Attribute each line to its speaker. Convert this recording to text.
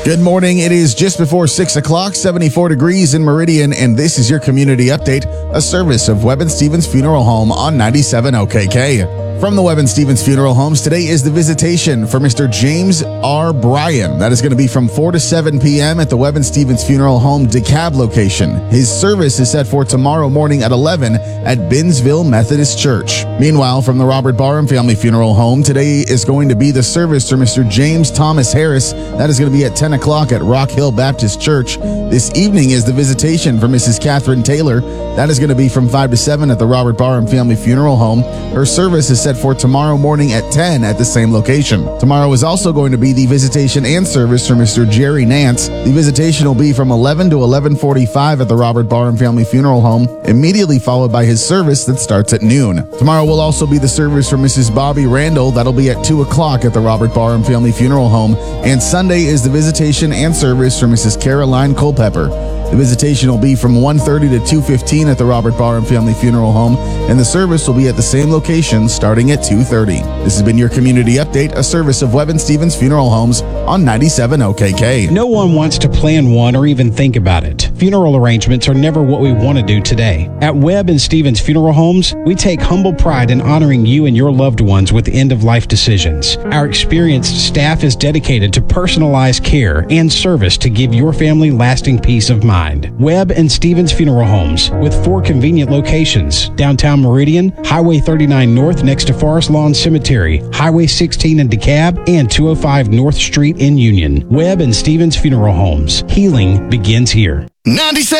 Speaker 1: Good morning. It is just before 6 o'clock, 74 degrees in Meridian, and this is your community update, a service of Webb and Stevens Funeral Home on 97 OKK. From the Webb and Stevens Funeral Homes, today is the visitation for Mr. James R. Bryan. That is going to be from 4 to 7 p.m. at the Webb and Stevens Funeral Home DeKalb location. His service is set for tomorrow morning at 11 at Binsville Methodist Church. Meanwhile, from the Robert Barham Family Funeral Home, today is going to be the service for Mr. James Thomas Harris. That is going to be at 10 o'clock at Rock Hill Baptist Church. This evening is the visitation for Mrs. Catherine Taylor. That is going to be from 5 to 7 at the Robert Barham Family Funeral Home. Her service is set for tomorrow morning at 10 at the same location. Tomorrow is also going to be the visitation and service for Mr. Jerry Nance. The visitation will be from 11 to 11:45 at the Robert Barham Family Funeral Home, immediately followed by his service that starts at noon. Tomorrow will also be the service for Mrs. Bobby Randall. That'll be at 2 o'clock at the Robert Barham Family Funeral Home. And Sunday is the visitation and service for Mrs. Caroline Culpepper. The visitation will be from 1:30 to 2:15 at the Robert Barham Family Funeral Home, and the service will be at the same location starting at 2:30. This has been your community update, a service of Webb and Stevens Funeral Homes on 97 OKK.
Speaker 2: No one wants to plan one or even think about it. Funeral arrangements are never what we want to do today. At Webb and Stevens Funeral Homes, we take humble pride in honoring you and your loved ones with end-of-life decisions. Our experienced staff is dedicated to personalized care and service to give your family lasting peace of mind. Webb and Stevens Funeral Homes, with 4 convenient locations: downtown Meridian, Highway 39 North next to Forest Lawn Cemetery, Highway 16 in DeKalb, and 205 North Street in Union. Webb and Stevens Funeral Homes. Healing begins here.
Speaker 3: 97